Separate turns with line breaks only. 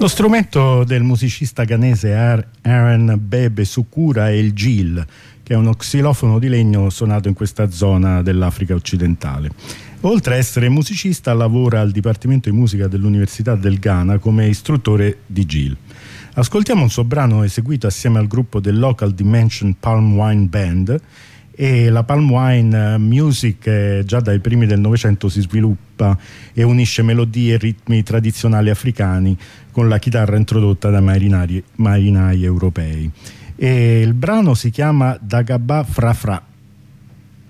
Lo strumento del musicista ghanese Aaron Bebe Sukura è il Jil, che è uno xilofono di legno suonato in questa zona dell'Africa occidentale. Oltre a essere musicista, lavora al Dipartimento di Musica dell'Università del Ghana come istruttore di Jil. Ascoltiamo un suo brano eseguito assieme al gruppo del Local Dimension Palm Wine Band. E la palm wine music già dai primi del Novecento si sviluppa e unisce melodie e ritmi tradizionali africani con la chitarra introdotta dai marinai europei. E il brano si chiama Dagaba Fra Fra.